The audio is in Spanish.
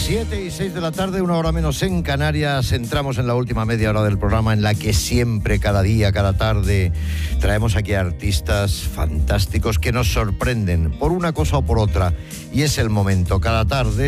7:06 de la tarde, 1 hora menos en Canarias. Entramos en la última media hora del programa, en la que siempre, cada día, cada tarde, traemos aquí a artistas fantásticos que nos sorprenden por una cosa o por otra. Y es el momento, cada tarde,